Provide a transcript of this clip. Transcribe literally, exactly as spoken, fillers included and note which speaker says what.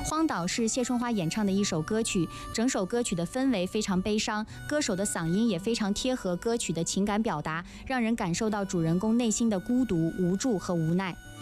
Speaker 1: 《荒岛》是谢春花演唱的一首歌曲，整首歌曲的氛围非常悲伤，歌手的嗓音也非常贴合歌曲的情感表达，让人感受到主人公内心的孤独、无助和无奈。